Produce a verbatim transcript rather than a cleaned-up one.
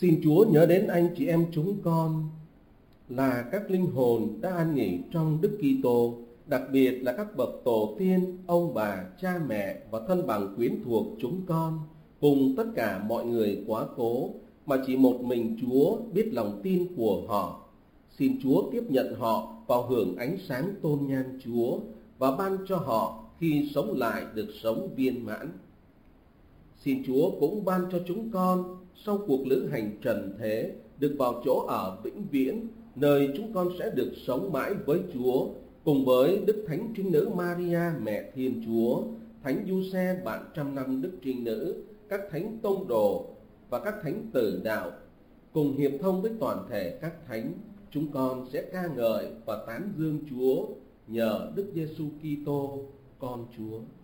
Xin Chúa nhớ đến anh chị em chúng con là các linh hồn đã an nghỉ trong Đức Kitô, đặc biệt là các bậc tổ tiên, ông bà, cha mẹ và thân bằng quyến thuộc chúng con, cùng tất cả mọi người quá cố mà chỉ một mình Chúa biết lòng tin của họ. Xin Chúa tiếp nhận họ vào hưởng ánh sáng tôn nhan Chúa và ban cho họ khi sống lại được sống viên mãn. Xin Chúa cũng ban cho chúng con sau cuộc lữ hành trần thế được vào chỗ ở vĩnh viễn, nơi chúng con sẽ được sống mãi với Chúa, cùng với Đức Thánh Trinh Nữ Maria Mẹ Thiên Chúa, Thánh Giuse bạn trăm năm Đức Trinh Nữ, các thánh tông đồ và các thánh tử đạo. Cùng hiệp thông với toàn thể các thánh, chúng con sẽ ca ngợi và tán dương Chúa nhờ Đức Giêsu Kitô, con Chúa.